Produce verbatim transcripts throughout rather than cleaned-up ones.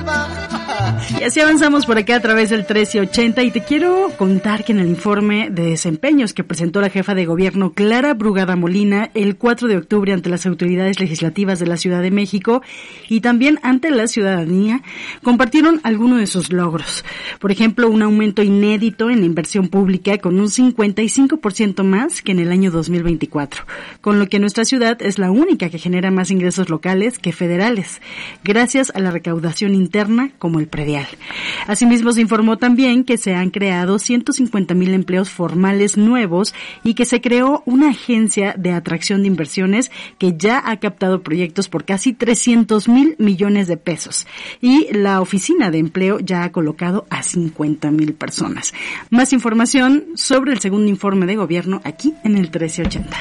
Y así avanzamos por acá a través del trece ochenta y te quiero contar que en el informe de desempeños que presentó la jefa de gobierno Clara Brugada Molina el cuatro de octubre ante las autoridades legislativas de la Ciudad de México y también ante la ciudadanía, compartieron algunos de sus logros. Por ejemplo, un aumento inédito en la inversión pública con un cincuenta y cinco por ciento más que en el año dos mil veinticuatro, con lo que nuestra ciudad es la única que genera más ingresos locales que federales, gracias a la recaudación interna como el predial. Asimismo, se informó también que se han creado ciento cincuenta mil empleos formales nuevos y que se creó una agencia de atracción de inversiones que ya ha captado proyectos por casi trescientos mil millones de pesos y la oficina de empleo ya ha colocado a cincuenta mil personas. Más información sobre el segundo informe de gobierno aquí en el trece ochenta.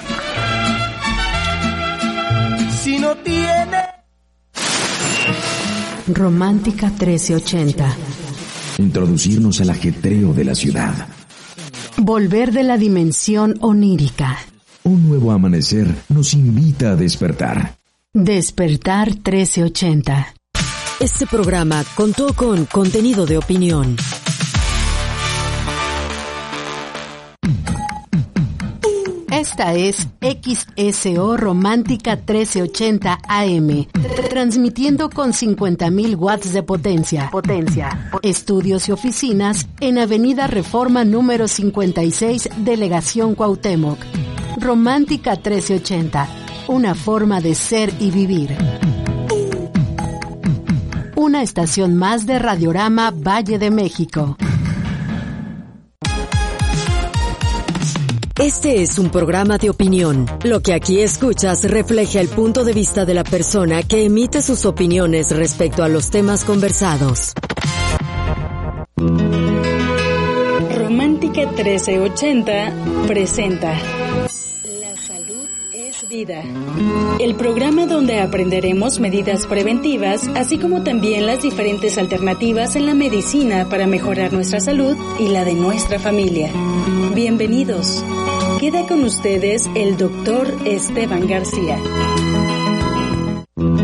Si no tiene Romántica trece ochenta. Introducirnos al ajetreo de la ciudad. Volver de la dimensión onírica. Un nuevo amanecer nos invita a despertar. Despertar trece ochenta. Este programa contó con contenido de opinión. Esta es X S O Romántica trece ochenta A M, transmitiendo con cincuenta mil watts de potencia. Potencia. Estudios y oficinas en Avenida Reforma número cincuenta y seis, Delegación Cuauhtémoc. Romántica trece ochenta, una forma de ser y vivir. Una estación más de Radiorama Valle de México. Este es un programa de opinión. Lo que aquí escuchas refleja el punto de vista de la persona que emite sus opiniones respecto a los temas conversados. Romántica trece ochenta presenta La salud es vida. El programa donde aprenderemos medidas preventivas, así como también las diferentes alternativas en la medicina para mejorar nuestra salud y la de nuestra familia. Bienvenidos. Queda con ustedes el doctor Esteban García. Hola,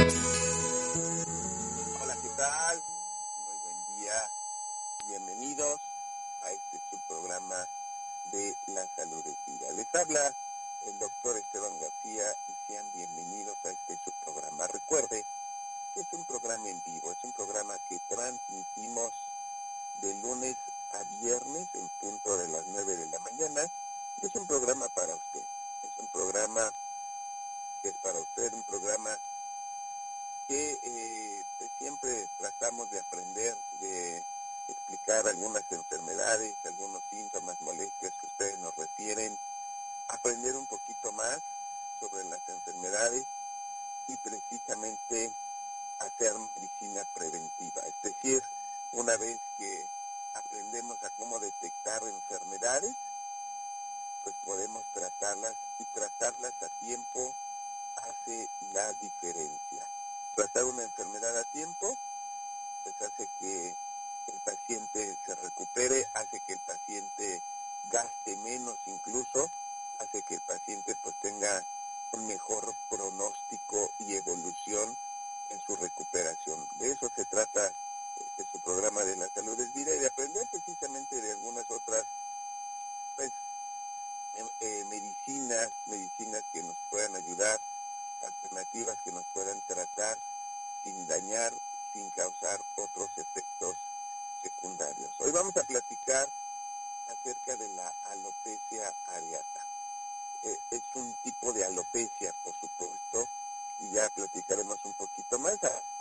¿qué tal? Muy buen día. Bienvenidos a este subprograma de La Salud es Vida. Les habla el doctor Esteban García y sean bienvenidos a este subprograma. Recuerde, es un programa en vivo, es un programa que transmitimos de lunes a viernes en punto de las nueve de la mañana. Es un programa para usted, es un programa que es para usted, un programa que eh, pues siempre tratamos de aprender, de explicar algunas enfermedades, algunos síntomas, molestias que ustedes nos refieren, aprender un poquito más sobre las enfermedades y precisamente hacer medicina preventiva. Es decir, una vez que aprendemos a cómo detectar enfermedades, pues podemos tratarlas y tratarlas a tiempo hace la diferencia. Tratar una enfermedad a tiempo, pues hace que el paciente se recupere, hace que el paciente gaste menos incluso, hace que el paciente pues tenga un mejor pronóstico y evolución en su recuperación. De eso se trata este su programa de La Salud es Vida y de aprender precisamente de algunas otras pues Eh, medicinas, medicinas que nos puedan ayudar, alternativas que nos puedan tratar sin dañar, sin causar otros efectos secundarios. Hoy vamos a platicar acerca de la alopecia areata. Eh, es un tipo de alopecia, por supuesto, y ya platicaremos un poquito más.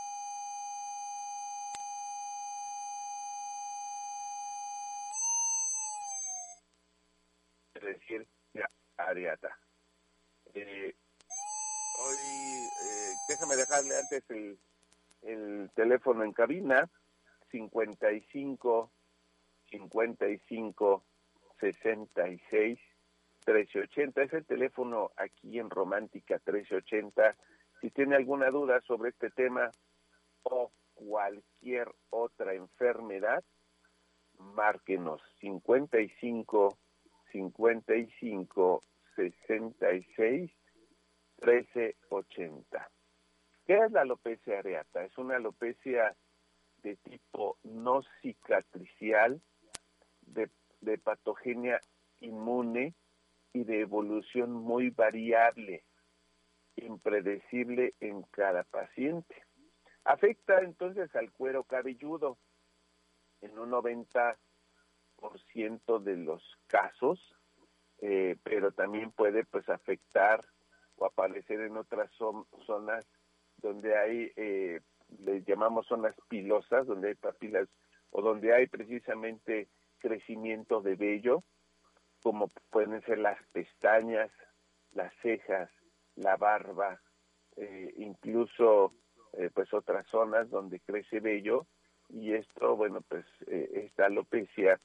Es decir, areata. Eh, hoy, eh, déjame dejarle antes el, el teléfono en cabina, cincuenta y cinco, cincuenta y cinco, sesenta y seis, trece ochenta. Es el teléfono aquí en Romántica trece ochenta. Si tiene alguna duda sobre este tema o cualquier otra enfermedad, márquenos cincuenta y cinco, cincuenta y cinco, sesenta y seis, trece ochenta. ¿Qué es la alopecia areata? Es una alopecia de tipo no cicatricial, de, de patogenia inmune y de evolución muy variable, impredecible en cada paciente. Afecta entonces al cuero cabelludo en un noventa por ciento de los casos, eh, pero también puede pues afectar o aparecer en otras son, zonas donde hay, eh, le llamamos zonas pilosas, donde hay papilas o donde hay precisamente crecimiento de vello, como pueden ser las pestañas, las cejas, la barba, eh, incluso eh, pues otras zonas donde crece vello, y esto, bueno, pues eh, esta alopecia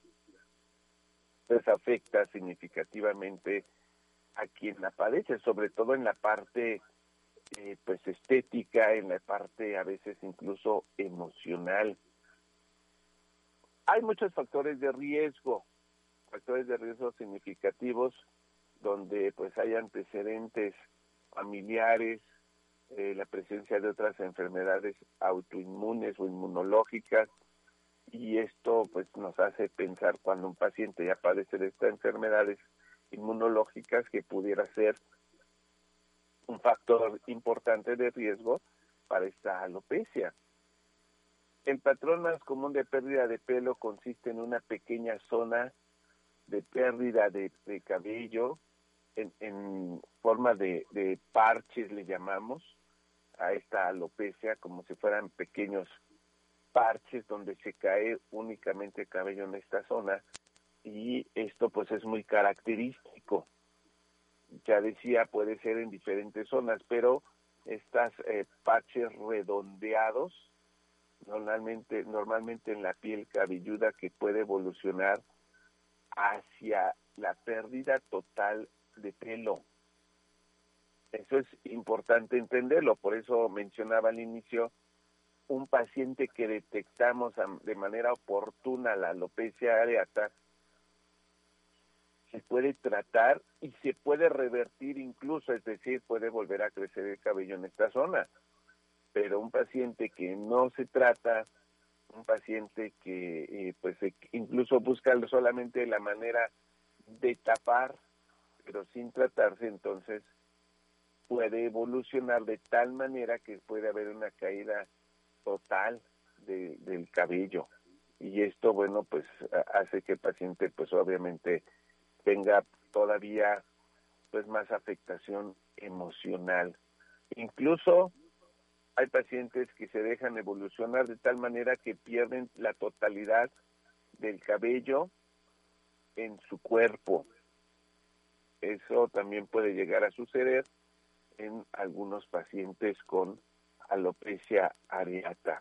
pues afecta significativamente a quien la padece, sobre todo en la parte eh, pues estética, en la parte a veces incluso emocional. Hay muchos factores de riesgo, factores de riesgo significativos, donde pues hay antecedentes familiares, eh, la presencia de otras enfermedades autoinmunes o inmunológicas, y esto pues nos hace pensar cuando un paciente ya padece de estas enfermedades inmunológicas que pudiera ser un factor importante de riesgo para esta alopecia. El patrón más común de pérdida de pelo consiste en una pequeña zona de pérdida de, de cabello en, en forma de, de parches, le llamamos a esta alopecia, como si fueran pequeños parches donde se cae únicamente cabello en esta zona, y esto pues es muy característico. Ya decía, puede ser en diferentes zonas, pero estas eh, parches redondeados, normalmente, normalmente en la piel cabelluda, que puede evolucionar hacia la pérdida total de pelo. Eso es importante entenderlo, por eso mencionaba al inicio, un paciente que detectamos de manera oportuna la alopecia areata, se puede tratar y se puede revertir incluso, es decir, puede volver a crecer el cabello en esta zona. Pero un paciente que no se trata, un paciente que eh, pues incluso busca solamente la manera de tapar, pero sin tratarse, entonces puede evolucionar de tal manera que puede haber una caída total de, del cabello. Y esto, bueno, pues hace que el paciente pues obviamente tenga todavía pues más afectación emocional. Incluso hay pacientes que se dejan evolucionar de tal manera que pierden la totalidad del cabello en su cuerpo. Eso también puede llegar a suceder en algunos pacientes con alopecia areata.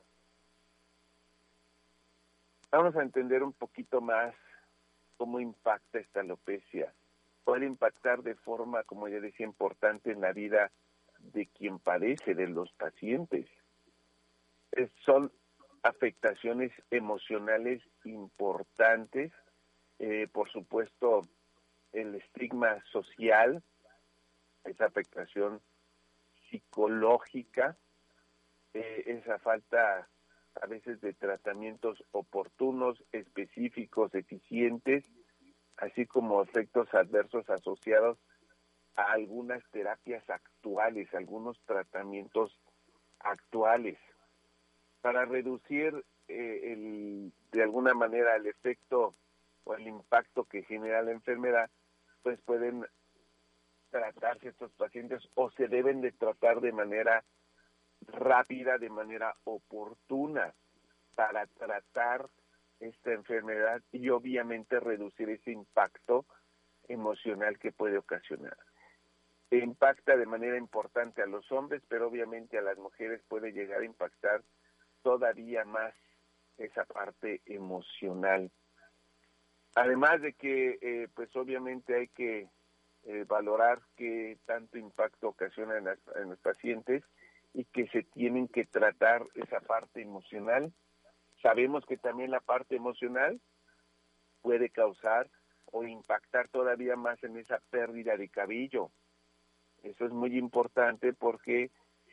Vamos a entender un poquito más cómo impacta esta alopecia. Puede impactar de forma, como ya decía, importante en la vida de quien padece, de los pacientes. Es, son afectaciones emocionales importantes, eh, por supuesto, el estigma social, esa afectación psicológica, eh, esa falta a veces de tratamientos oportunos, específicos, eficientes, así como efectos adversos asociados a algunas terapias actuales, algunos tratamientos actuales. Para reducir eh, el, de alguna manera el efecto o el impacto que genera la enfermedad, pues pueden tratarse estos pacientes o se deben de tratar de manera rápida, de manera oportuna, para tratar esta enfermedad y obviamente reducir ese impacto emocional que puede ocasionar. Impacta de manera importante a los hombres, pero obviamente a las mujeres puede llegar a impactar todavía más esa parte emocional. Además de que, eh, pues obviamente hay que eh, valorar qué tanto impacto ocasiona en, las, en los pacientes y que se tienen que tratar esa parte emocional. Sabemos que también la parte emocional puede causar o impactar todavía más en esa pérdida de cabello. Eso es muy importante porque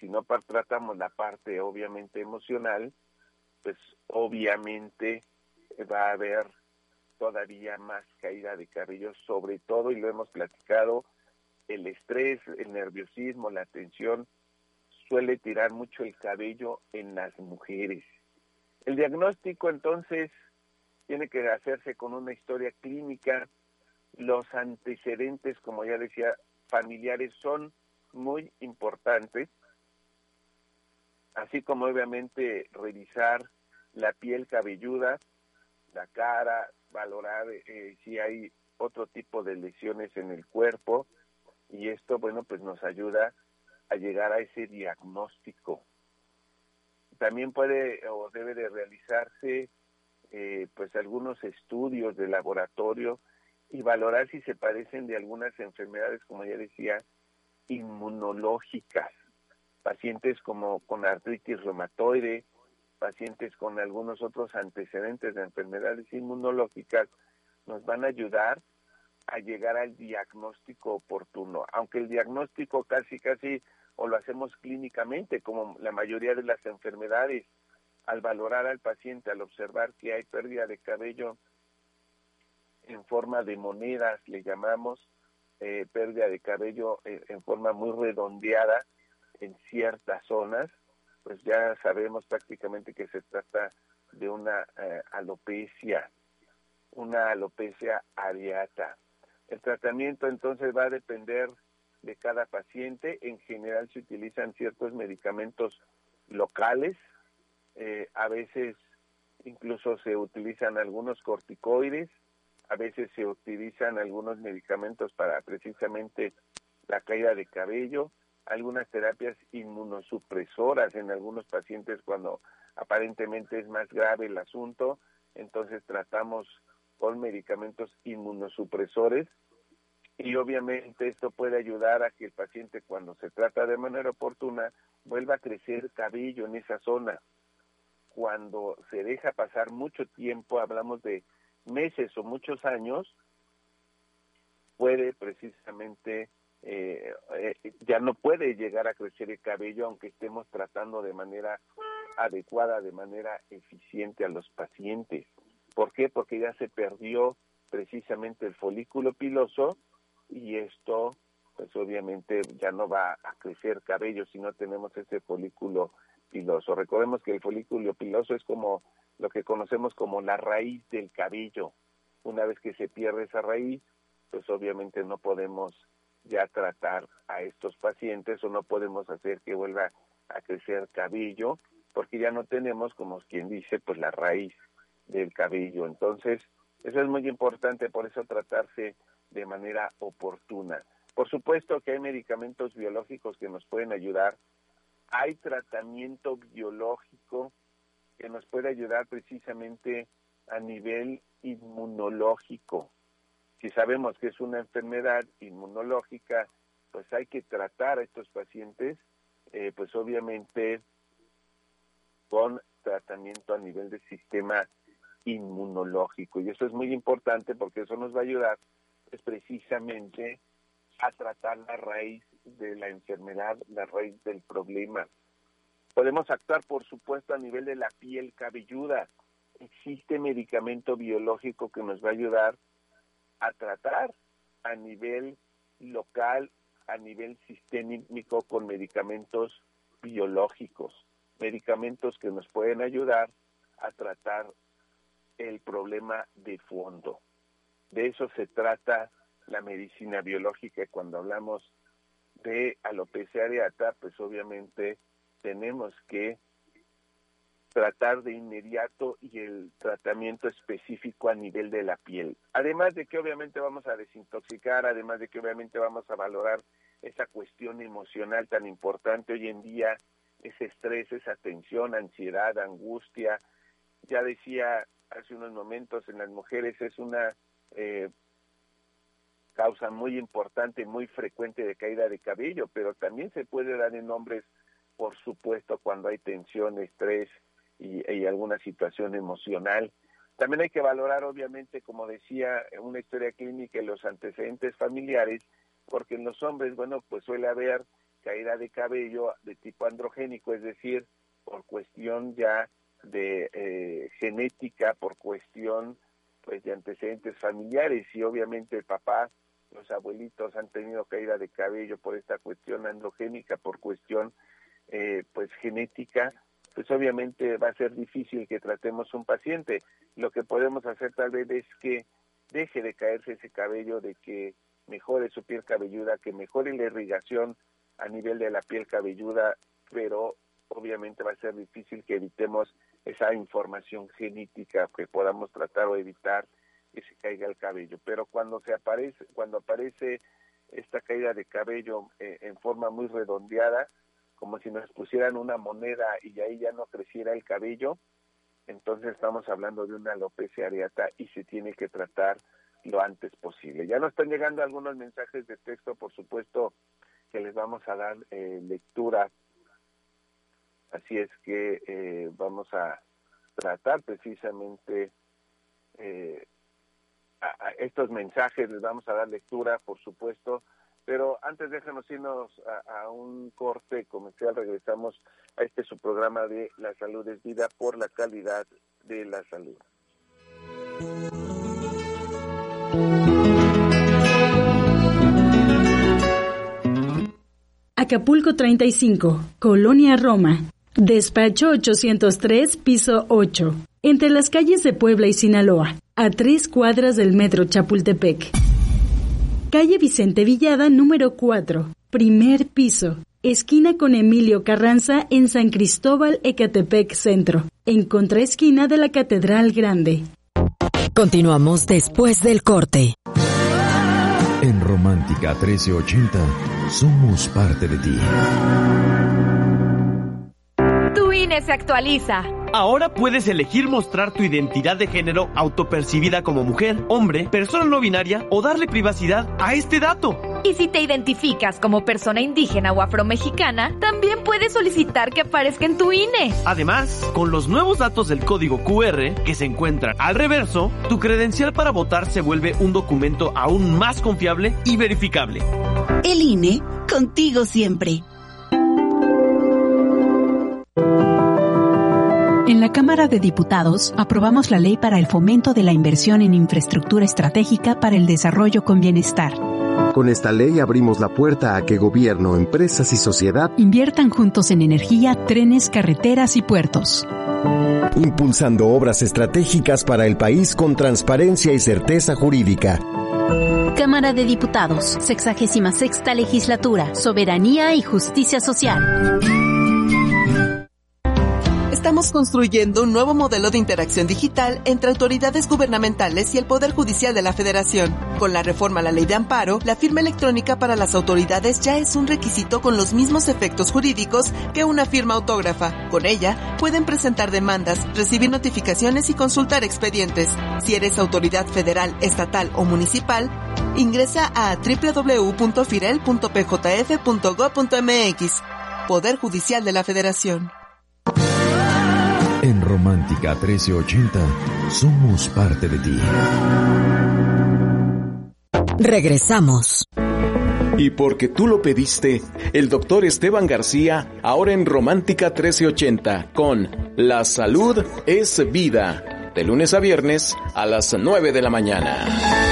si no tratamos la parte obviamente emocional, pues obviamente va a haber todavía más caída de cabello, sobre todo, y lo hemos platicado, el estrés, el nerviosismo, la tensión, suele tirar mucho el cabello en las mujeres. El diagnóstico, entonces, tiene que hacerse con una historia clínica. Los antecedentes, como ya decía, familiares son muy importantes, así como obviamente revisar la piel cabelluda, la cara, valorar eh, si hay otro tipo de lesiones en el cuerpo, y esto, bueno, pues nos ayuda a llegar a ese diagnóstico. También puede o debe de realizarse eh, pues algunos estudios de laboratorio y valorar si se padecen de algunas enfermedades, como ya decía, inmunológicas, pacientes como con artritis reumatoide, pacientes con algunos otros antecedentes de enfermedades inmunológicas, nos van a ayudar a llegar al diagnóstico oportuno, aunque el diagnóstico casi casi o lo hacemos clínicamente, como la mayoría de las enfermedades, al valorar al paciente, al observar que hay pérdida de cabello en forma de monedas, le llamamos eh, pérdida de cabello eh, en forma muy redondeada en ciertas zonas, pues ya sabemos prácticamente que se trata de una eh, alopecia, una alopecia areata. El tratamiento entonces va a depender de cada paciente. En general se utilizan ciertos medicamentos locales, eh, a veces incluso se utilizan algunos corticoides, a veces se utilizan algunos medicamentos para precisamente la caída de cabello, algunas terapias inmunosupresoras en algunos pacientes cuando aparentemente es más grave el asunto, entonces tratamos con medicamentos inmunosupresores, y obviamente esto puede ayudar a que el paciente, cuando se trata de manera oportuna, vuelva a crecer cabello en esa zona. Cuando se deja pasar mucho tiempo, hablamos de meses o muchos años, puede precisamente, eh, eh, ya no puede llegar a crecer el cabello, aunque estemos tratando de manera adecuada, de manera eficiente a los pacientes. ¿Por qué? Porque ya se perdió precisamente el folículo piloso, y esto, pues obviamente ya no va a crecer cabello si no tenemos ese folículo piloso. Recordemos que el folículo piloso es como lo que conocemos como la raíz del cabello. Una vez que se pierde esa raíz, pues obviamente no podemos ya tratar a estos pacientes o no podemos hacer que vuelva a crecer cabello, porque ya no tenemos, como quien dice, pues la raíz del cabello. Entonces, eso es muy importante, por eso tratarse de manera oportuna. Por supuesto que hay medicamentos biológicos que nos pueden ayudar. Hay tratamiento biológico que nos puede ayudar precisamente a nivel inmunológico. Si sabemos que es una enfermedad inmunológica, pues hay que tratar a estos pacientes, eh, pues obviamente con tratamiento a nivel del sistema inmunológico. Y eso es muy importante porque eso nos va a ayudar es precisamente a tratar la raíz de la enfermedad, la raíz del problema. Podemos actuar, por supuesto, a nivel de la piel cabelluda. Existe medicamento biológico que nos va a ayudar a tratar a nivel local, a nivel sistémico, con medicamentos biológicos, medicamentos que nos pueden ayudar a tratar el problema de fondo. De eso se trata la medicina biológica. Cuando hablamos de alopecia areata, pues obviamente tenemos que tratar de inmediato y el tratamiento específico a nivel de la piel. Además de que obviamente vamos a desintoxicar, además de que obviamente vamos a valorar esa cuestión emocional tan importante hoy en día, ese estrés, esa tensión, ansiedad, angustia. Ya decía hace unos momentos, en las mujeres es una eh, causa muy importante, muy frecuente de caída de cabello, pero también se puede dar en hombres, por supuesto, cuando hay tensión, estrés y, y alguna situación emocional. También hay que valorar, obviamente, como decía, una historia clínica y los antecedentes familiares, porque en los hombres, bueno, pues suele haber caída de cabello de tipo androgénico, es decir, por cuestión ya de eh, genética, por cuestión pues de antecedentes familiares, y obviamente el papá, los abuelitos han tenido caída de cabello por esta cuestión androgénica, por cuestión eh, pues genética, pues obviamente va a ser difícil que tratemos un paciente. Lo que podemos hacer tal vez es que deje de caerse ese cabello, de que mejore su piel cabelluda, que mejore la irrigación a nivel de la piel cabelluda, pero obviamente va a ser difícil que evitemos esa información genética, que podamos tratar o evitar que se caiga el cabello. Pero cuando se aparece, cuando aparece esta caída de cabello eh, en forma muy redondeada, como si nos pusieran una moneda y ahí ya no creciera el cabello, entonces estamos hablando de una alopecia areata y se tiene que tratar lo antes posible. Ya nos están llegando algunos mensajes de texto, por supuesto, que les vamos a dar eh, lectura. Así es que eh, vamos a tratar precisamente eh, a, a estos mensajes, les vamos a dar lectura, por supuesto, pero antes déjanos irnos a, a un corte comercial. Regresamos a este su programa de La Salud es Vida, por la calidad de la salud. Acapulco treinta y cinco, Colonia Roma. Despacho ochocientos tres, piso ocho. Entre las calles de Puebla y Sinaloa, a tres cuadras del metro Chapultepec. Calle Vicente Villada, número cuatro, primer piso. Esquina con Emilio Carranza en San Cristóbal, Ecatepec Centro. En contraesquina de la Catedral Grande. Continuamos después del corte. En Romántica trece ochenta, somos parte de ti. Tu I N E se actualiza. Ahora puedes elegir mostrar tu identidad de género autopercibida como mujer, hombre, persona no binaria o darle privacidad a este dato. Y si te identificas como persona indígena o afromexicana, también puedes solicitar que aparezca en tu I N E. Además, con los nuevos datos del código Q R que se encuentran al reverso, tu credencial para votar se vuelve un documento aún más confiable y verificable. El I N E, contigo siempre. En la Cámara de Diputados aprobamos la Ley para el Fomento de la Inversión en Infraestructura Estratégica para el Desarrollo con Bienestar. Con esta ley abrimos la puerta a que gobierno, empresas y sociedad inviertan juntos en energía, trenes, carreteras y puertos. Impulsando obras estratégicas para el país con transparencia y certeza jurídica. Cámara de Diputados, sexagésima sexta Legislatura, Soberanía y Justicia Social. Estamos construyendo un nuevo modelo de interacción digital entre autoridades gubernamentales y el Poder Judicial de la Federación. Con la reforma a la Ley de Amparo, la firma electrónica para las autoridades ya es un requisito con los mismos efectos jurídicos que una firma autógrafa. Con ella, pueden presentar demandas, recibir notificaciones y consultar expedientes. Si eres autoridad federal, estatal o municipal, ingresa a doble u doble u doble u punto firel punto p j f punto gob punto m x. Poder Judicial de la Federación. En Romántica trece ochenta, somos parte de ti. Regresamos. Y porque tú lo pediste, el doctor Esteban García, ahora en Romántica trece ochenta, con La Salud es Vida, de lunes a viernes a las nueve de la mañana.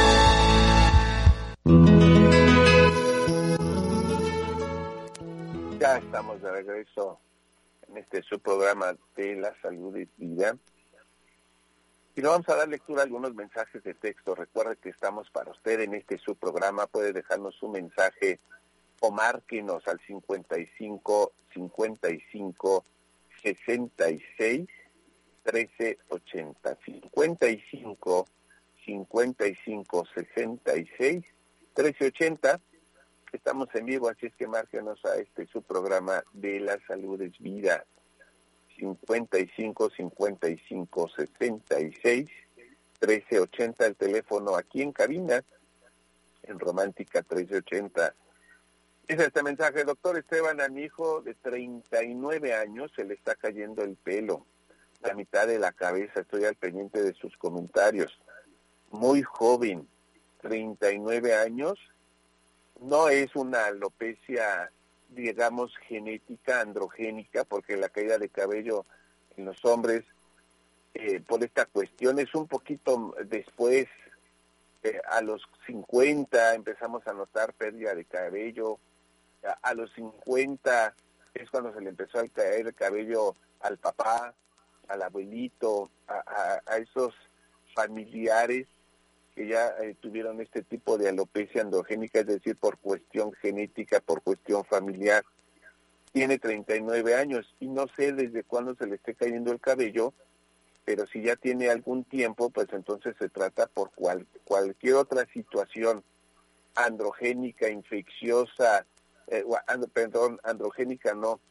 Ya estamos de regreso en este su programa de La Salud es Vida. Y le vamos a dar lectura a algunos mensajes de texto. Recuerde que estamos para usted en este su programa. Puede dejarnos su mensaje o márquenos al cincuenta y cinco, cincuenta y cinco, sesenta y seis, trece ochenta. cincuenta y cinco, cincuenta y cinco, sesenta y seis, trece ochenta. Estamos en vivo, así es que márquenos a este su programa de La Salud es Vida. cincuenta y cinco, cincuenta y cinco, sesenta y seis, trece ochenta, el teléfono aquí en cabina, en Romántica trece ochenta. Dice este mensaje: doctor Esteban, a mi hijo de treinta y nueve años se le está cayendo el pelo, la mitad de la cabeza. Estoy al pendiente de sus comentarios. Muy joven, treinta y nueve años. No es una alopecia digamos, genética androgénica, porque la caída de cabello en los hombres, eh, por esta cuestión, es un poquito después, eh, a los cincuenta empezamos a notar pérdida de cabello, a, a los cincuenta es cuando se le empezó a caer el cabello al papá, al abuelito, a, a, a esos familiares que ya eh, tuvieron este tipo de alopecia androgénica, es decir, por cuestión genética, por cuestión familiar. Tiene treinta y nueve años y no sé desde cuándo se le esté cayendo el cabello, pero si ya tiene algún tiempo, pues entonces se trata por cual, cualquier otra situación androgénica, infecciosa, eh, and, perdón, androgénica no,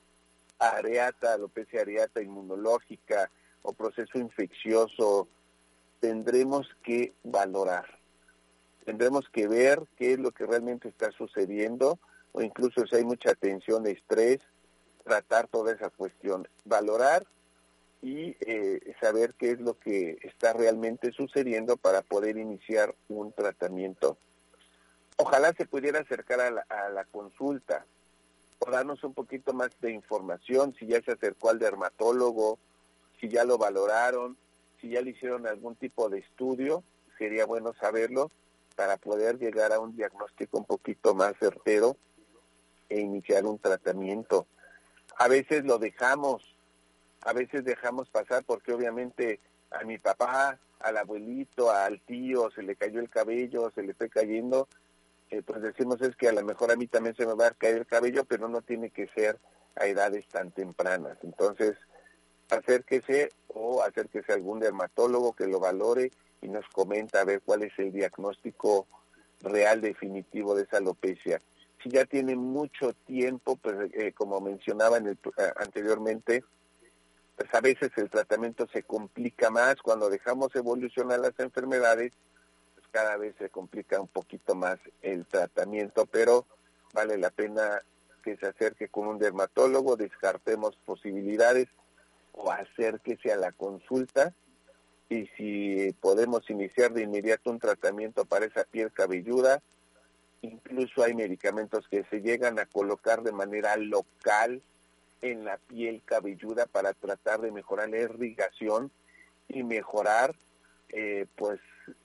areata, alopecia areata, inmunológica o proceso infeccioso, tendremos que valorar, tendremos que ver qué es lo que realmente está sucediendo, o incluso si hay mucha tensión, estrés, tratar toda esa cuestión, valorar y eh, saber qué es lo que está realmente sucediendo para poder iniciar un tratamiento. Ojalá se pudiera acercar a la, a la consulta, o darnos un poquito más de información, si ya se acercó al dermatólogo, si ya lo valoraron, si ya le hicieron algún tipo de estudio, sería bueno saberlo para poder llegar a un diagnóstico un poquito más certero e iniciar un tratamiento. A veces lo dejamos, a veces dejamos pasar porque obviamente a mi papá, al abuelito, al tío, se le cayó el cabello, se le está cayendo, eh, pues decimos es que a lo mejor a mí también se me va a caer el cabello, pero no tiene que ser a edades tan tempranas. Entonces, acérquese o acérquese a algún dermatólogo que lo valore y nos comenta a ver cuál es el diagnóstico real definitivo de esa alopecia. Si ya tiene mucho tiempo, pues eh, como mencionaba en el, eh, anteriormente, pues a veces el tratamiento se complica más. Cuando dejamos evolucionar las enfermedades, pues cada vez se complica un poquito más el tratamiento, pero vale la pena que se acerque con un dermatólogo, descartemos posibilidades o acérquese a la consulta, y si podemos iniciar de inmediato un tratamiento para esa piel cabelluda, incluso hay medicamentos que se llegan a colocar de manera local en la piel cabelluda para tratar de mejorar la irrigación y mejorar eh, pues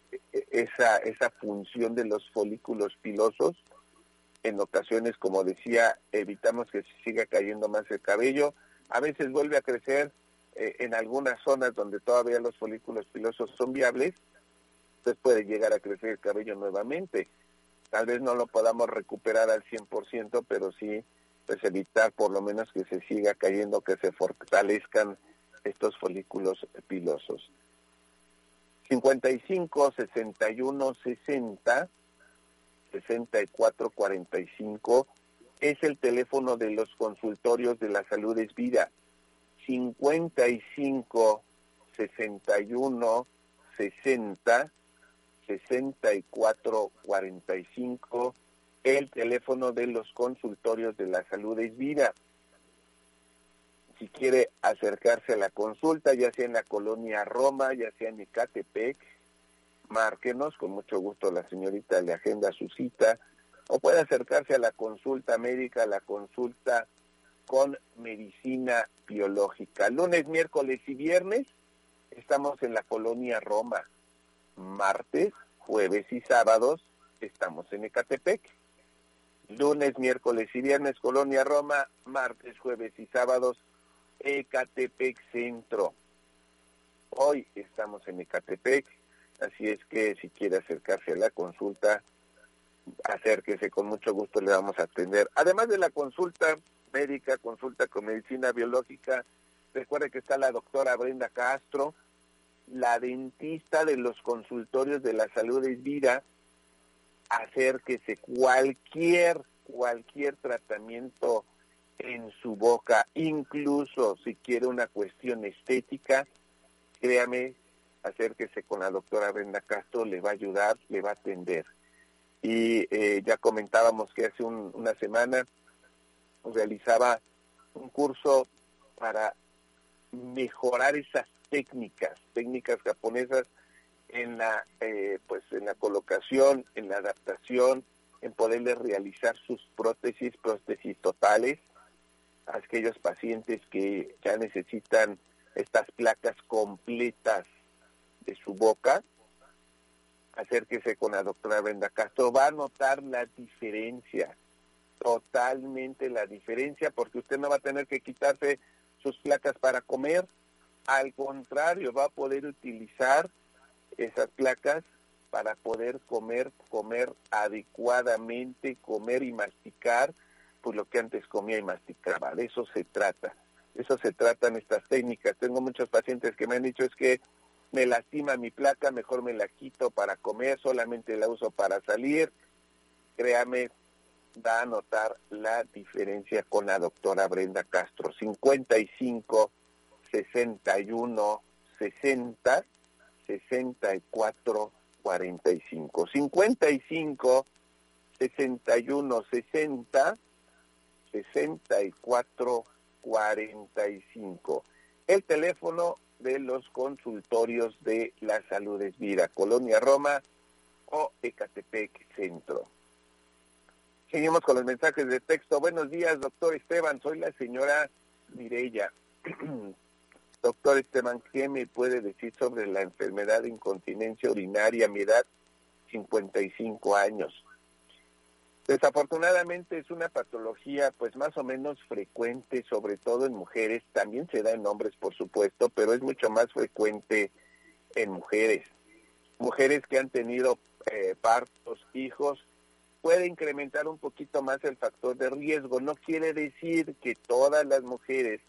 esa, esa función de los folículos pilosos. En ocasiones, como decía, evitamos que se siga cayendo más el cabello. A veces vuelve a crecer eh, en algunas zonas donde todavía los folículos pilosos son viables, entonces puede llegar a crecer el cabello nuevamente. Tal vez no lo podamos recuperar al cien por ciento, pero sí pues evitar por lo menos que se siga cayendo, que se fortalezcan estos folículos pilosos. cincuenta y cinco, sesenta y uno, sesenta, sesenta y cuatro, cuarenta y cinco es el teléfono de los consultorios de La Salud es Vida. cincuenta y cinco, sesenta y uno, sesenta, sesenta y cuatro, cuarenta y cinco, el teléfono de los consultorios de La Salud es Vida. Si quiere acercarse a la consulta, ya sea en la colonia Roma, ya sea en Ecatepec, márquenos, con mucho gusto la señorita le agenda su cita, o puede acercarse a la consulta médica, a la consulta con medicina biológica. Lunes, miércoles y viernes estamos en la colonia Roma. Martes, jueves y sábados estamos en Ecatepec. Lunes, miércoles y viernes, colonia Roma. Martes, jueves y sábados, Ecatepec Centro. Hoy estamos en Ecatepec, así es que si quiere acercarse a la consulta, acérquese, con mucho gusto le vamos a atender. Además de la consulta médica, consulta con medicina biológica, recuerde que está la doctora Brenda Castro, la dentista de los consultorios de La Salud es Vida. Acérquese, cualquier, cualquier tratamiento en su boca, incluso si quiere una cuestión estética, créame, acérquese con la doctora Brenda Castro, le va a ayudar, le va a atender. Y eh, ya comentábamos que hace un, una semana realizaba un curso para mejorar esas técnicas, técnicas japonesas en la, eh, pues en la colocación, en la adaptación en poderles realizar sus prótesis, prótesis totales, a aquellos pacientes que ya necesitan estas placas completas de su boca. Acérquese con la doctora Brenda Castro, va a notar la diferencia, totalmente la diferencia, porque usted no va a tener que quitarse sus placas para comer, al contrario, va a poder utilizar esas placas para poder comer, comer adecuadamente, comer y masticar, pues lo que antes comía y masticaba. De eso se trata, de eso se tratan estas técnicas. Tengo muchos pacientes que me han dicho, es que me lastima mi placa, mejor me la quito para comer, solamente la uso para salir. Créame, va a notar la diferencia con la doctora Brenda Castro. cincuenta y cinco, sesenta y uno, sesenta, sesenta y cuatro, cuarenta y cinco. cincuenta y cinco, sesenta y uno, sesenta, sesenta y cuatro, cuarenta y cinco. El teléfono de los consultorios de La Salud es Vida, Colonia Roma o Ecatepec Centro. Seguimos con los mensajes de texto. Buenos días, doctor Esteban, soy la señora Mireya. Doctor Esteban, ¿qué me puede decir sobre la enfermedad de incontinencia urinaria? Mi edad, cincuenta y cinco años. Desafortunadamente es una patología pues más o menos frecuente, sobre todo en mujeres, también se da en hombres por supuesto, pero es mucho más frecuente en mujeres. Mujeres que han tenido eh, partos, hijos, puede incrementar un poquito más el factor de riesgo. No quiere decir que todas las mujeres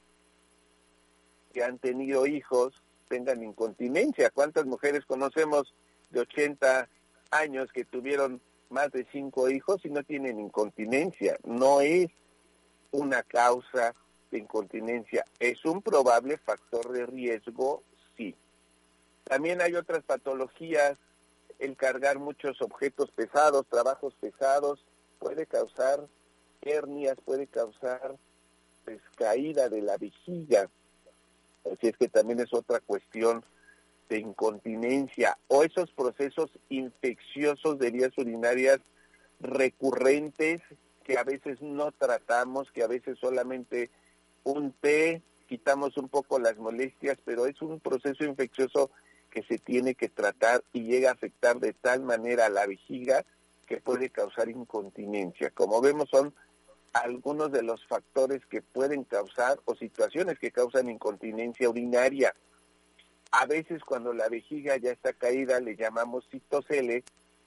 que han tenido hijos tengan incontinencia. ¿Cuántas mujeres conocemos de ochenta años que tuvieron más de cinco hijos y no tienen incontinencia? No es una causa de incontinencia, es un probable factor de riesgo, sí. También hay otras patologías, el cargar muchos objetos pesados, trabajos pesados, puede causar hernias, puede causar pues, caída de la vejiga. Así es que también es otra cuestión de incontinencia, o esos procesos infecciosos de vías urinarias recurrentes que a veces no tratamos, que a veces solamente un té, quitamos un poco las molestias, pero es un proceso infeccioso que se tiene que tratar y llega a afectar de tal manera a la vejiga que puede causar incontinencia. Como vemos, son algunos de los factores que pueden causar o situaciones que causan incontinencia urinaria. A veces cuando la vejiga ya está caída le llamamos citocele,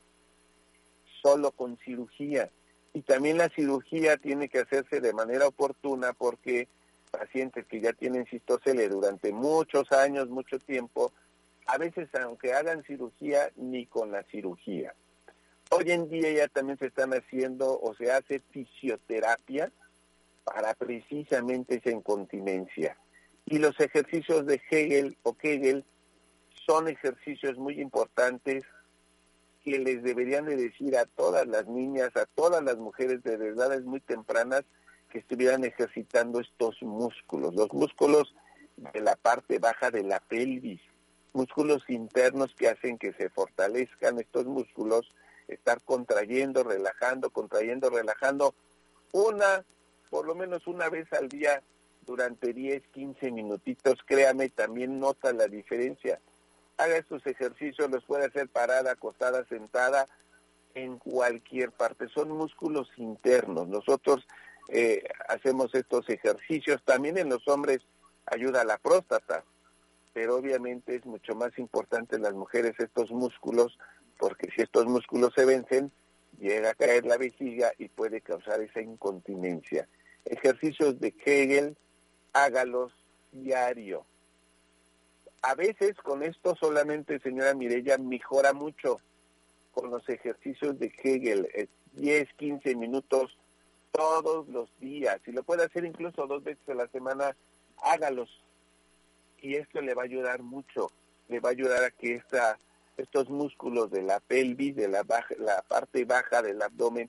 solo con cirugía. Y también la cirugía tiene que hacerse de manera oportuna porque pacientes que ya tienen citocele durante muchos años, mucho tiempo, a veces aunque hagan cirugía, ni con la cirugía. Hoy en día ya también se están haciendo o se hace fisioterapia para precisamente esa incontinencia. Y los ejercicios de Hegel o Kegel son ejercicios muy importantes que les deberían de decir a todas las niñas, a todas las mujeres de edades muy tempranas que estuvieran ejercitando estos músculos, los músculos de la parte baja de la pelvis, músculos internos que hacen que se fortalezcan estos músculos, estar contrayendo, relajando, contrayendo, relajando, una, por lo menos una vez al día, durante diez, quince minutitos, créame, también nota la diferencia. Haga estos ejercicios, los puede hacer parada, acostada, sentada, en cualquier parte. Son músculos internos. Nosotros eh, hacemos estos ejercicios. También en los hombres ayuda a la próstata, pero obviamente es mucho más importante en las mujeres estos músculos, porque si estos músculos se vencen, llega a caer la vejiga y puede causar esa incontinencia. Ejercicios de Kegel, hágalos diario. A veces con esto solamente, señora Mireya, mejora mucho con los ejercicios de Kegel, diez, quince minutos todos los días. Si lo puede hacer incluso dos veces a la semana, hágalos. Y esto le va a ayudar mucho, le va a ayudar a que esta, estos músculos de la pelvis, de la, baja, la parte baja del abdomen,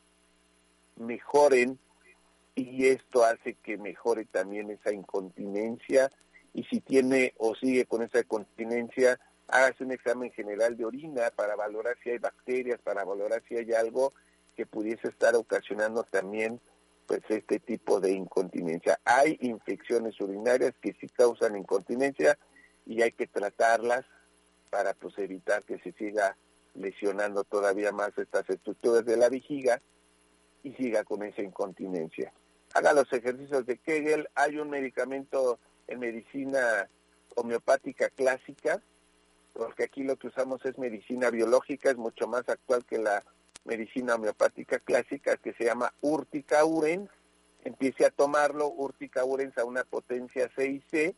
mejoren, y esto hace que mejore también esa incontinencia. Y si tiene o sigue con esa incontinencia, hágase un examen general de orina para valorar si hay bacterias, para valorar si hay algo, que pudiese estar ocasionando también pues este tipo de incontinencia. Hay infecciones urinarias que sí causan incontinencia y hay que tratarlas para pues evitar que se siga lesionando todavía más estas estructuras de la vejiga y siga con esa incontinencia. Haga los ejercicios de Kegel. Hay un medicamento en medicina homeopática clásica, porque aquí lo que usamos es medicina biológica, es mucho más actual que la medicina homeopática clásica, que se llama Urticaurens. Empiece a tomarlo, Urticaurens a una potencia seis C,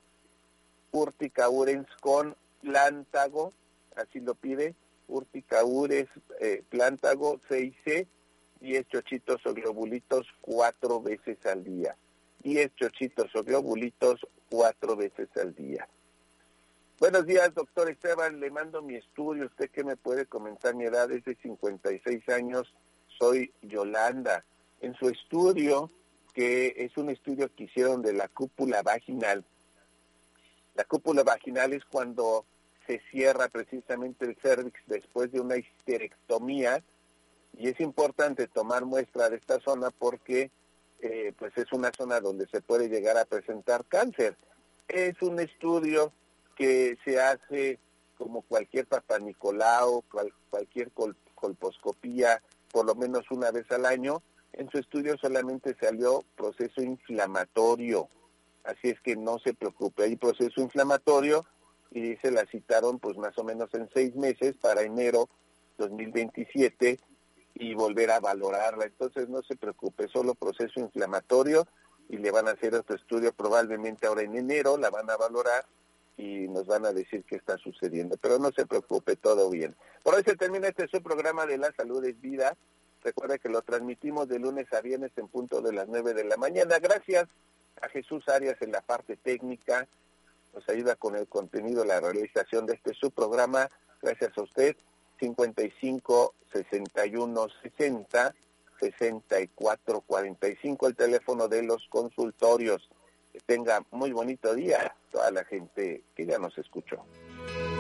Urticaurens con plántago, así lo pide, Urticaurens eh, plántago seis C, diez chochitos o globulitos cuatro veces al día. diez chochitos o globulitos cuatro veces al día. Buenos días, doctor Esteban, le mando mi estudio. ¿Usted qué me puede comentar? Mi edad es de cincuenta y seis años, soy Yolanda. En su estudio, que es un estudio que hicieron de la cúpula vaginal, la cúpula vaginal es cuando se cierra precisamente el cérvix después de una histerectomía, y es importante tomar muestra de esta zona porque eh, pues es una zona donde se puede llegar a presentar cáncer. Es un estudio que se hace como cualquier papanicolao, cual, cualquier col, colposcopía, por lo menos una vez al año. En su estudio solamente salió proceso inflamatorio, así es que no se preocupe, hay proceso inflamatorio y dice la citaron pues más o menos en seis meses para enero dos mil veintisiete y volver a valorarla, entonces no se preocupe, solo proceso inflamatorio y le van a hacer otro estudio probablemente ahora en enero, la van a valorar y nos van a decir qué está sucediendo, pero no se preocupe, todo bien. Por hoy se termina este su programa de La Salud es Vida. Recuerda que lo transmitimos de lunes a viernes en punto de las nueve de la mañana. Gracias a Jesús Arias en la parte técnica, nos ayuda con el contenido, la realización de este su programa. Gracias a usted, cincuenta y cinco, sesenta y uno, sesenta, sesenta y cuatro, cuarenta y cinco, el teléfono de los consultorios. Que tenga muy bonito día toda la gente que ya nos escuchó.